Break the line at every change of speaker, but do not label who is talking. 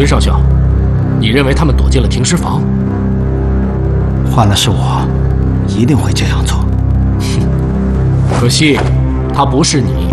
孙上校，你认为他们躲进了停尸房？
换了是我，一定会这样做。
可惜，他不是你，